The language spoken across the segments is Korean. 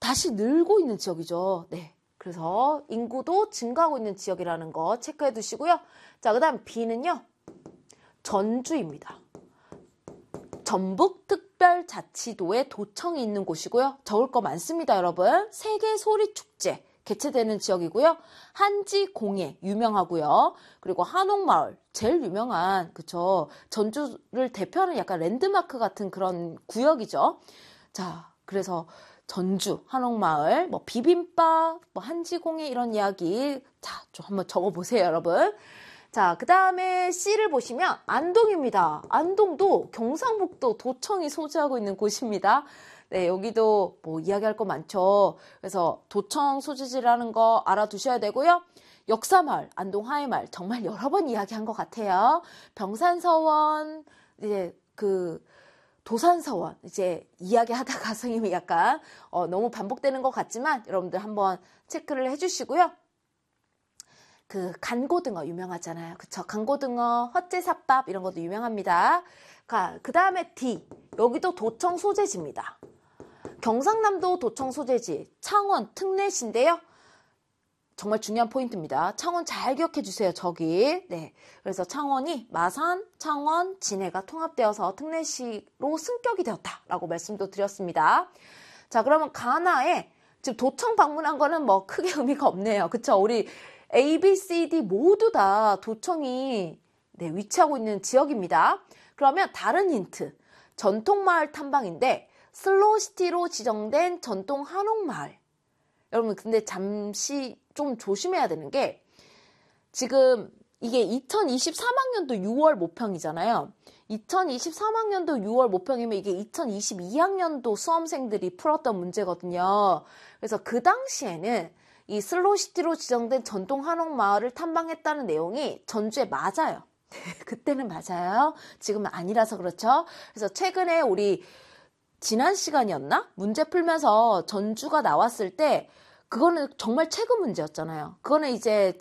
다시 늘고 있는 지역이죠. 네. 그래서 인구도 증가하고 있는 지역이라는 거 체크해 두시고요. 자, 그 다음 B는요. 전주입니다. 전북특별자치도에 도청이 있는 곳이고요. 적을 거 많습니다, 여러분. 세계소리축제 개최되는 지역이고요. 한지공예 유명하고요. 그리고 한옥마을 제일 유명한 그쵸 전주를 대표하는 약간 랜드마크 같은 그런 구역이죠. 자, 그래서 전주 한옥마을 뭐 비빔밥 뭐 한지공예 이런 이야기 자, 좀 한번 적어보세요, 여러분. 자, 그 다음에 C를 보시면 안동입니다. 안동도 경상북도 도청이 소재하고 있는 곳입니다. 네, 여기도 뭐 이야기할 거 많죠. 그래서 도청 소재지라는 거 알아두셔야 되고요. 역사마을, 안동 하회마을 정말 여러 번 이야기한 것 같아요. 병산서원, 이제 그 도산서원 이제 이야기하다가 선생님이 약간 너무 반복되는 것 같지만 여러분들 한번 체크를 해주시고요. 그 간고등어 유명하잖아요. 그쵸? 간고등어, 헛제삽밥 이런 것도 유명합니다. 그 다음에 D, 여기도 도청 소재지입니다. 경상남도 도청 소재지, 창원 특례시인데요. 정말 중요한 포인트입니다. 창원 잘 기억해 주세요. 저기. 네. 그래서 창원이 마산, 창원, 진해가 통합되어서 특례시로 승격이 되었다라고 말씀도 드렸습니다. 자, 그러면 가나에 지금 도청 방문한 거는 뭐 크게 의미가 없네요. 그쵸? 우리 A, B, C, D 모두 다 도청이 위치하고 있는 지역입니다. 그러면 다른 힌트. 전통마을 탐방인데 슬로우시티로 지정된 전통 한옥마을. 여러분 근데 잠시 좀 조심해야 되는 게 지금 이게 2023학년도 6월 모평이잖아요. 2023학년도 6월 모평이면 이게 2022학년도 수험생들이 풀었던 문제거든요. 그래서 그 당시에는 이 슬로우시티로 지정된 전통 한옥마을을 탐방했다는 내용이 전주에 맞아요. 그때는 맞아요. 지금은 아니라서 그렇죠. 그래서 최근에 우리 지난 시간이었나? 문제 풀면서 전주가 나왔을 때 그거는 정말 최근 문제였잖아요. 그거는 이제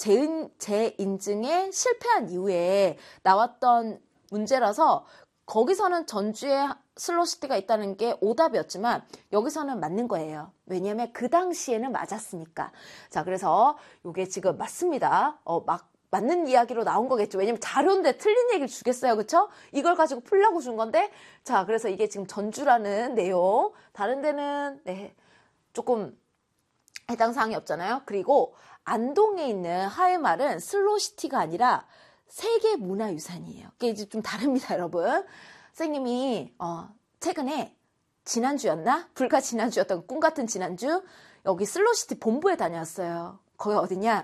재인증에 실패한 이후에 나왔던 문제라서 거기서는 전주에 슬로우시티가 있다는 게 오답이었지만 여기서는 맞는 거예요. 왜냐하면 그 당시에는 맞았으니까. 자, 그래서 이게 지금 맞습니다. 맞는 이야기로 나온 거겠죠. 왜냐면 자료인데 틀린 얘기를 주겠어요. 그쵸? 이걸 가지고 풀려고 준 건데. 자, 그래서 이게 지금 전주라는 내용. 다른 데는, 조금 해당 사항이 없잖아요. 그리고 안동에 있는 하회마을은 슬로우시티가 아니라 세계문화유산이에요. 그게 이제 좀 다릅니다, 여러분. 선생님이, 최근에 지난주였나? 불과 지난주였던 꿈 같은 지난주? 여기 슬로우시티 본부에 다녀왔어요. 거기 어디냐?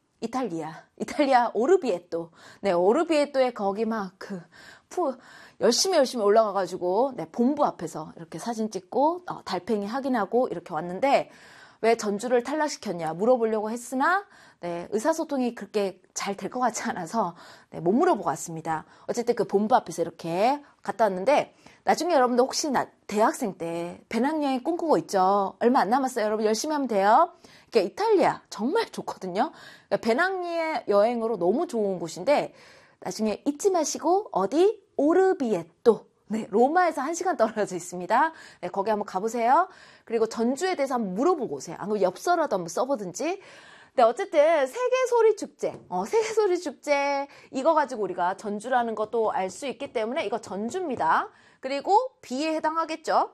이탈리아 오르비에또. 네, 오르비에또에 거기 막 열심히 올라가가지고, 본부 앞에서 이렇게 사진 찍고, 달팽이 확인하고 이렇게 왔는데, 왜 전주를 탈락시켰냐 물어보려고 했으나, 의사소통이 그렇게 잘 될 것 같지 않아서, 못 물어보고 왔습니다. 어쨌든 그 본부 앞에서 이렇게 갔다 왔는데, 나중에 여러분들 혹시 대학생 때 배낭여행 꿈꾸고 있죠? 얼마 안 남았어요. 여러분 열심히 하면 돼요. 그러니까 이탈리아 정말 좋거든요. 그러니까 배낭여행으로 너무 좋은 곳인데 나중에 잊지 마시고 어디? 오르비에또. 로마에서 1시간 떨어져 있습니다. 거기 한번 가보세요. 그리고 전주에 대해서 한번 물어보고 오세요. 아니면 엽서라도 한번 써보든지. 어쨌든 세계소리축제, 세계소리축제 이거 가지고 우리가 전주라는 것도 알 수 있기 때문에 이거 전주입니다. 그리고 B에 해당하겠죠.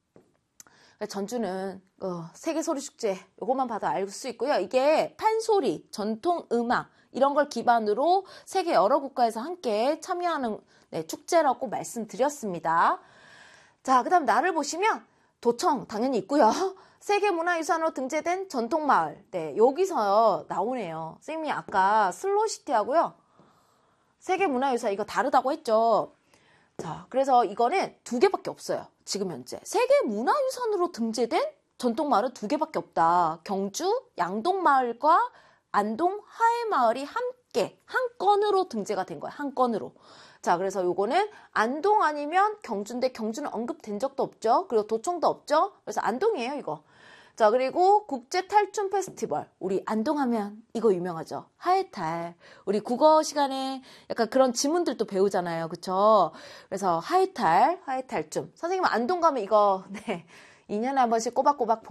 전주는 세계소리축제 이것만 봐도 알 수 있고요. 이게 판소리, 전통음악 이런 걸 기반으로 세계 여러 국가에서 함께 참여하는 축제라고 말씀드렸습니다. 자, 그 다음 나를 보시면 도청 당연히 있고요. 세계문화유산으로 등재된 전통마을. 여기서 나오네요. 선생님이 아까 슬로우시티하고요. 세계문화유산 이거 다르다고 했죠. 자, 그래서 이거는 2개밖에 없어요. 지금 현재. 세계문화유산으로 등재된 전통마을은 2개밖에 없다. 경주 양동마을과 안동 하회마을이 함께 한 건으로 등재가 된 거예요. 한 건으로. 자, 그래서 요거는 안동 아니면 경주인데 경주는 언급된 적도 없죠. 그리고 도청도 없죠. 그래서 안동이에요, 이거. 자, 그리고 국제탈춤 페스티벌. 우리 안동하면 이거 유명하죠. 하회탈. 우리 국어 시간에 약간 그런 지문들도 배우잖아요. 그쵸? 그래서 하회탈춤. 선생님 안동 가면 이거 2년에 한 번씩 꼬박꼬박